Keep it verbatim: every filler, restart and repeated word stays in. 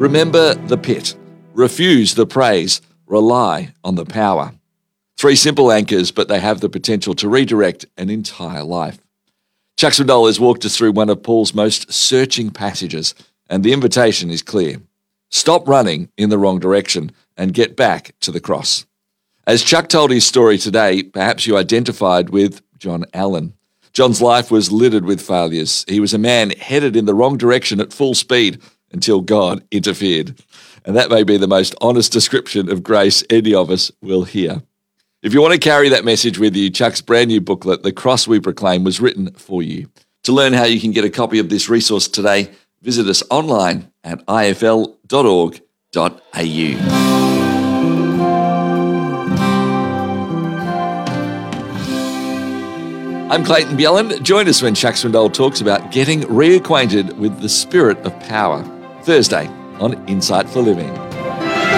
Remember the pit. Refuse the praise. Rely on the power. Three simple anchors, but they have the potential to redirect an entire life. Chuck Swindoll has walked us through one of Paul's most searching passages, and the invitation is clear. Stop running in the wrong direction and get back to the cross. As Chuck told his story today, perhaps you identified with John Allen. John's life was littered with failures. He was a man headed in the wrong direction at full speed until God interfered. And that may be the most honest description of grace any of us will hear. If you want to carry that message with you, Chuck's brand new booklet, The Cross We Proclaim, was written for you. To learn how you can get a copy of this resource today, visit us online at I F L dot org dot A U. I'm Clayton Bjelland. Join us when Chuck Swindoll talks about getting reacquainted with the spirit of power. Thursday on Insight for Living.